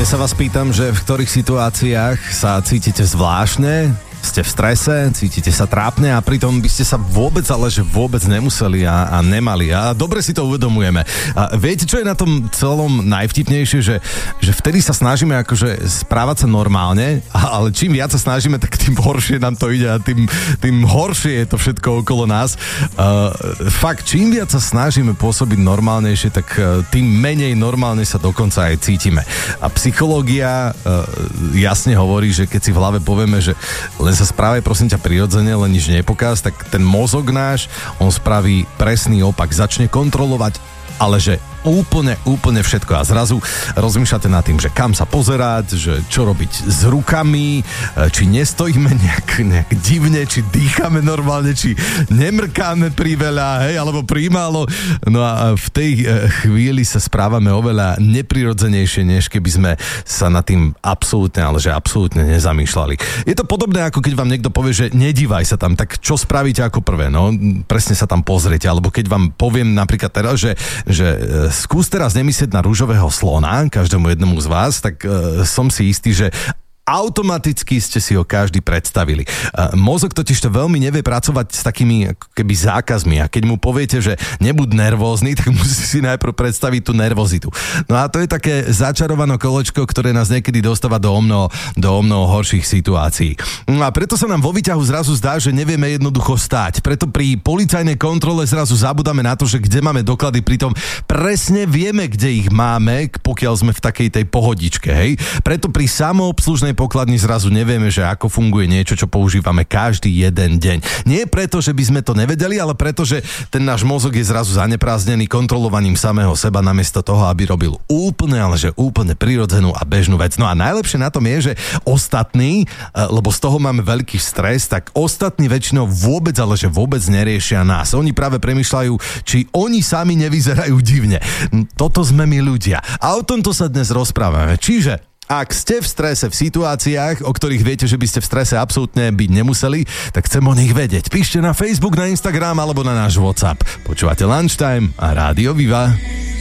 Dnes sa vás pýtam, že v ktorých situáciách sa cítite zvláštne, ste v strese, cítite sa trápne a pritom by ste sa vôbec, ale že vôbec nemuseli a nemali. A dobre si to uvedomujeme. A viete, čo je na tom celom najvtipnejšie? Že vtedy sa snažíme akože správať sa normálne, ale čím viac sa snažíme, tak tým horšie nám to ide a tým horšie je to všetko okolo nás. Fakt, čím viac sa snažíme pôsobiť normálnejšie, tak tým menej normálne sa dokonca aj cítime. A psychológia jasne hovorí, že keď si v hlave povieme, že len sa správaj prosím ťa prirodzene, len nič nepokaz, tak ten mozog náš, on spraví presný opak, začne kontrolovať, ale že úplne všetko a zrazu rozmýšľate nad tým, že kam sa pozerať, že čo robiť s rukami, či nestojíme nejak divne, či dýchame normálne, či nemrkáme priveľa, hej, alebo primálo. No a v tej chvíli sa správame oveľa neprirodzenejšie, než keby sme sa nad tým absolútne, ale že absolútne nezamýšľali. Je to podobné, ako keď vám niekto povie, že nedívaj sa tam, tak čo spravíte ako prvé? No, presne sa tam pozriete, alebo keď vám poviem napríklad teraz, že skús teraz nemyslieť na rúžového slona, každému jednomu z vás, tak som si istý, že automaticky ste si ho každý predstavili. Mozog totiž to veľmi nevie pracovať s takými keby zákazmi a keď mu poviete, že nebuď nervózny, tak musí si najprv predstaviť tú nervozitu. No a to je také začarované kolečko, ktoré nás niekedy dostáva do omnoho horších situácií. No a preto sa nám vo výťahu zrazu zdá, že nevieme jednoducho stáť. Preto pri policajnej kontrole zrazu zabudáme na to, že kde máme doklady, pritom presne vieme, kde ich máme, pokiaľ sme v takej tej pohodičke, hej. Preto pri samoobslužnej pokladni zrazu nevieme, že ako funguje niečo, čo používame každý jeden deň. Nie preto, že by sme to nevedeli, ale preto, že ten náš mozog je zrazu zanepráznený kontrolovaním samého seba namiesto toho, aby robil úplne prirodzenú a bežnú vec. No a najlepšie na tom je, že ostatní, lebo z toho máme veľký stres, tak ostatní väčšinou vôbec neriešia nás. Oni práve premýšľajú, či oni sami nevyzerajú divne. Toto sme my ľudia. A o tomto sa dnes rozprávame. Čiže ak ste v strese v situáciách, o ktorých viete, že by ste v strese absolútne byť nemuseli, tak chcem o nich vedieť. Píšte na Facebook, na Instagram alebo na náš WhatsApp. Počúvate Lunchtime a Rádio Viva.